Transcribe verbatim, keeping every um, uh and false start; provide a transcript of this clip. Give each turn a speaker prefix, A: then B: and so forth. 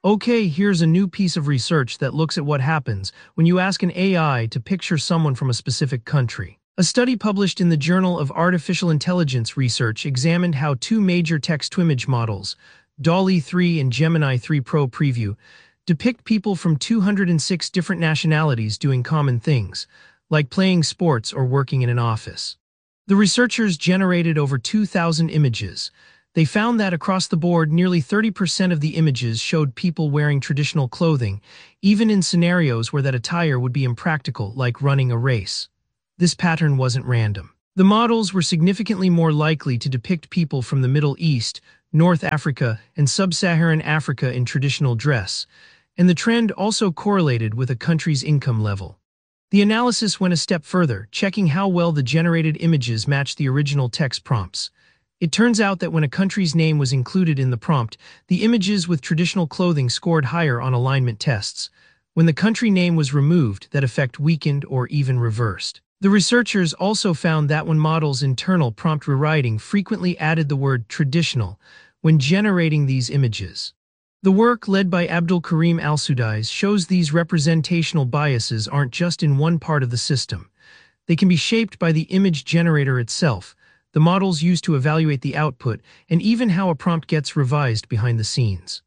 A: Okay, here's a new piece of research that looks at what happens when you ask an A I to picture someone from a specific country. A study published in the Journal of Artificial Intelligence Research examined how two major text-to-image models, DALL-E three and Gemini three Pro Preview, depict people from two hundred six different nationalities doing common things, like playing sports or working in an office. The researchers generated over two thousand images. They found that across the board, nearly thirty percent of the images showed people wearing traditional clothing, even in scenarios where that attire would be impractical, like running a race. This pattern wasn't random. The models were significantly more likely to depict people from the Middle East, North Africa, and Sub-Saharan Africa in traditional dress, and the trend also correlated with a country's income level. The analysis went a step further, checking how well the generated images matched the original text prompts. It turns out that when a country's name was included in the prompt, the images with traditional clothing scored higher on alignment tests. When the country name was removed, that effect weakened or even reversed. The researchers also found that when models' internal prompt rewriting frequently added the word traditional when generating these images. The work, led by Abdul Karim Al-Sudais, shows these representational biases aren't just in one part of the system. They can be shaped by the image generator itself, the models used to evaluate the output, and even how a prompt gets revised behind the scenes.